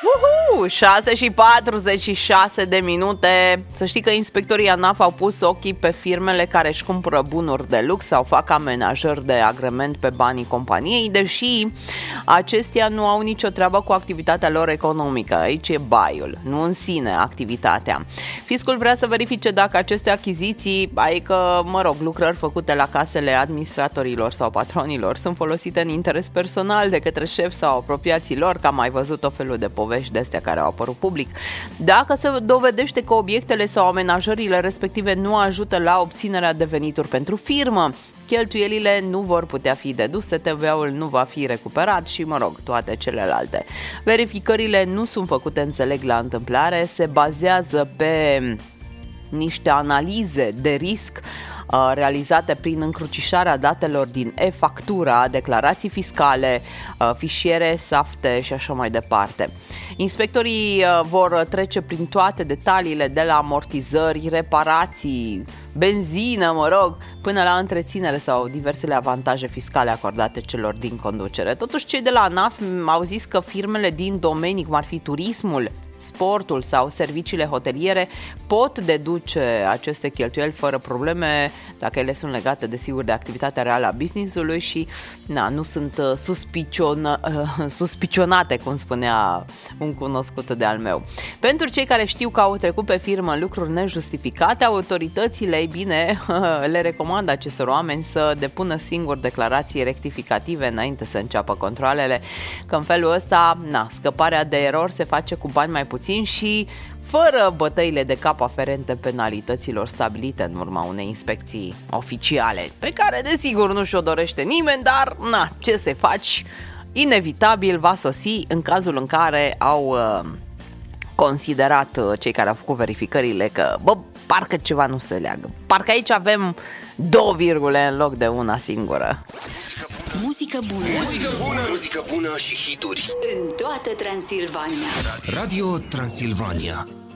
6:46. Să știi că inspectorii ANAF au pus ochii pe firmele care își cumpără bunuri de lux sau fac amenajări de agrement pe banii companiei, deși acestea nu au nicio treabă cu activitatea lor economică. Aici e baiul, nu în sine activitatea. Fiscul vrea să verifice dacă aceste achiziții, adică, lucrări făcute la casele administratorilor sau patronilor, sunt folosite în interes personal de către șef sau apropiații lor, că am mai văzut o felul de povești de astea care au apărut public. Dacă se dovedește că obiectele sau amenajările respective nu ajută la obținerea de venituri pentru firmă, cheltuielile nu vor putea fi deduse, TVA-ul nu va fi recuperat și, toate celelalte. Verificările nu sunt făcute, înțeleg, la întâmplare, se bazează pe niște analize de risc realizate prin încrucișarea datelor din e-factura, declarații fiscale, fișiere, SAFTE și așa mai departe. Inspectorii vor trece prin toate detaliile, de la amortizări, reparații, benzină, până la întreținere sau diversele avantaje fiscale acordate celor din conducere. Totuși, cei de la ANAF au zis că firmele din domenii cum ar fi turismul, sportul sau serviciile hoteliere pot deduce aceste cheltuieli fără probleme dacă ele sunt legate, desigur, de activitatea reală a business-ului și nu sunt suspicionate, cum spunea un cunoscut de al meu. Pentru cei care știu că au trecut pe firmă lucruri nejustificate, autoritățile, le recomandă acestor oameni să depună singur declarații rectificative înainte să înceapă controalele, că în felul ăsta, scăparea de erori se face cu bani mai puțin și fără bătăile de cap aferente penalităților stabilite în urma unei inspecții oficiale, pe care desigur nu și-o dorește nimeni, dar ce să faci, inevitabil va sosi în cazul în care au considerat cei care au făcut verificările că parcă ceva nu se leagă, parcă aici avem 2 virgule în loc de una singură. Muzică bună. Muzică bună. Muzică bună și hituri în toată Transilvania. Radio Transilvania.